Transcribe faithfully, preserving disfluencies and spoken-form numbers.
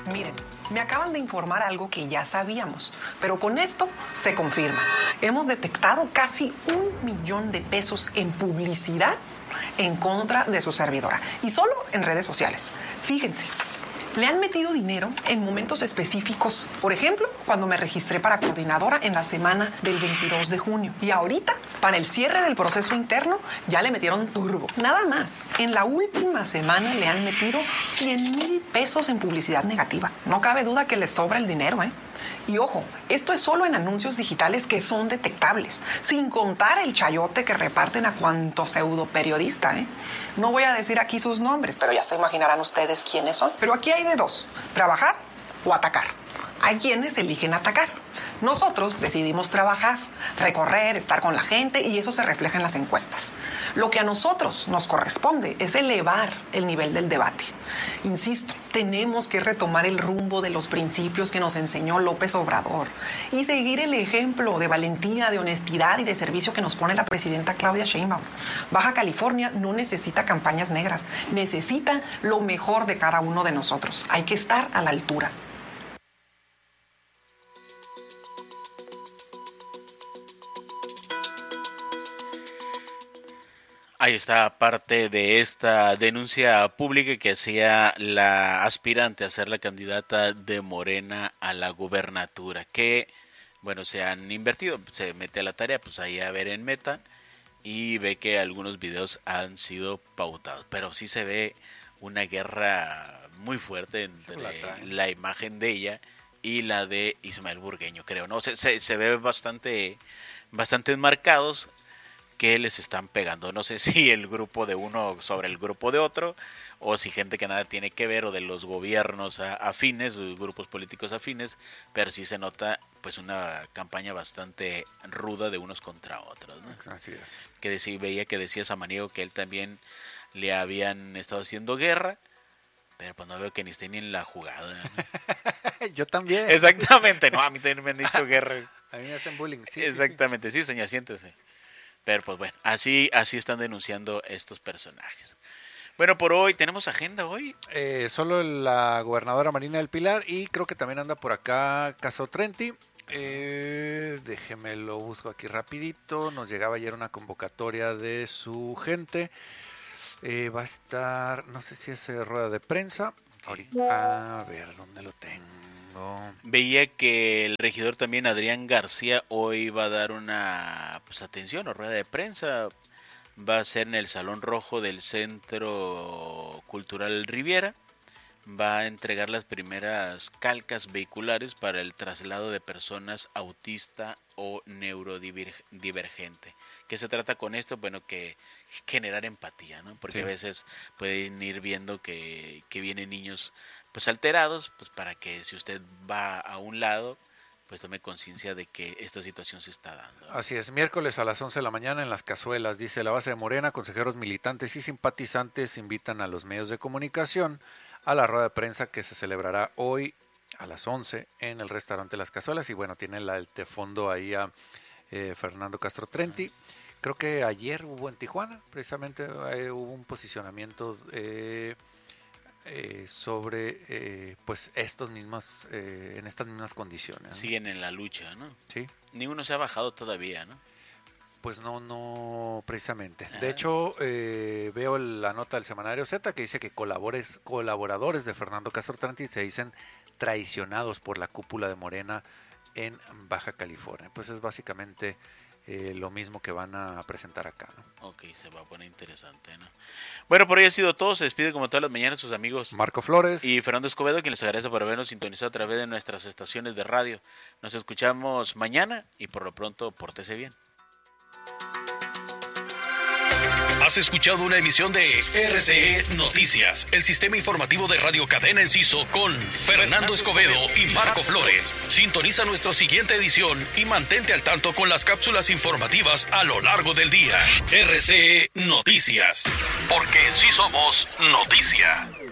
Miren, me acaban de informar algo que ya sabíamos, pero con esto se confirma. Hemos detectado casi un millón de pesos en publicidad en contra de su servidora, y solo en redes sociales. Fíjense, le han metido dinero en momentos específicos. Por ejemplo, cuando me registré para coordinadora en la semana del veintidós de junio. Y ahorita, para el cierre del proceso interno, ya le metieron turbo. Nada más, en la última semana le han metido cien mil pesos en publicidad negativa. No cabe duda que les sobra el dinero, ¿eh? Y ojo, esto es solo en anuncios digitales que son detectables, sin contar el chayote que reparten a cuanto pseudo periodista, ¿eh? No voy a decir aquí sus nombres, pero ya se imaginarán ustedes quiénes son. Pero aquí hay de dos, trabajar o atacar. Hay quienes eligen atacar. Nosotros decidimos trabajar, recorrer, estar con la gente, y eso se refleja en las encuestas. Lo que a nosotros nos corresponde es elevar el nivel del debate. Insisto, tenemos que retomar el rumbo de los principios que nos enseñó López Obrador y seguir el ejemplo de valentía, de honestidad y de servicio que nos pone la presidenta Claudia Sheinbaum. Baja California no necesita campañas negras, necesita lo mejor de cada uno de nosotros. Hay que estar a la altura. Ahí está parte de esta denuncia pública que hacía la aspirante a ser la candidata de Morena a la gubernatura, que, bueno, se han invertido, se mete a la tarea, pues ahí a ver en Meta, y ve que algunos videos han sido pautados, pero sí se ve una guerra muy fuerte entre la, la imagen de ella y la de Ismael Burgueño, creo, ¿no? Se, se, se ve bastante, bastante enmarcados, que les están pegando. No sé si el grupo de uno sobre el grupo de otro, o si gente que nada tiene que ver, o de los gobiernos afines, los grupos políticos afines, pero sí se nota pues una campaña bastante ruda de unos contra otros, ¿no? Así es. Que decía, veía que decía Samaniego que él también le habían estado haciendo guerra, pero pues no veo que ni esté ni en la jugada, ¿no? Yo también. Exactamente, no, a mí también me han dicho guerra. A mí me hacen bullying, sí. Exactamente, sí, sí. sí, señor, siéntese. Pero pues bueno, así, así están denunciando estos personajes. Bueno, por hoy, ¿tenemos agenda hoy? Eh, solo la gobernadora Marina del Pilar, y creo que también anda por acá Castro Trenti. Eh, déjeme lo busco aquí rapidito. Nos llegaba ayer una convocatoria de su gente. Eh, va a estar, no sé si es eh, rueda de prensa. Ahorita, a ver, ¿dónde lo tengo? Veía que el regidor también, Adrián García, hoy va a dar una pues atención o rueda de prensa. Va a ser en el Salón Rojo del Centro Cultural Riviera. Va a entregar las primeras calcas vehiculares para el traslado de personas autista o neurodivergente. ¿Qué se trata con esto? Bueno, que generar empatía, ¿no? Porque sí, a veces pueden ir viendo que, que vienen niños pues alterados, pues para que si usted va a un lado, pues tome conciencia de que esta situación se está dando. Así es, miércoles a las once de la mañana en Las Cazuelas, dice la base de Morena, consejeros militantes y simpatizantes invitan a los medios de comunicación a la rueda de prensa que se celebrará hoy a las once en el restaurante Las Cazuelas. Y bueno, tiene la, el de fondo ahí a eh, Fernando Castro Trenti. Creo que ayer hubo en Tijuana, precisamente eh, hubo un posicionamiento eh, eh, sobre eh, pues estos mismos, eh, en estas mismas condiciones, ¿no? Siguen en la lucha, ¿no? Sí. Ninguno se ha bajado todavía, ¿no? Pues no, no precisamente. De hecho, eh, veo la nota del semanario Z que dice que colabores, colaboradores de Fernando Castro Trenti se dicen traicionados por la cúpula de Morena en Baja California. Pues es básicamente eh, lo mismo que van a presentar acá, ¿no? Ok, se va a poner interesante, ¿no? Bueno, por hoy ha sido todo. Se despide como todas las mañanas sus amigos Marco Flores y Fernando Escobedo, quien les agradece por habernos sintonizado a través de nuestras estaciones de radio. Nos escuchamos mañana y por lo pronto, pórtese bien. Has escuchado una emisión de R C E Noticias, el sistema informativo de Radio Cadena Enciso con Fernando Escobedo y Marco Flores. Sintoniza nuestra siguiente edición y mantente al tanto con las cápsulas informativas a lo largo del día. R C E Noticias, porque sí somos noticia.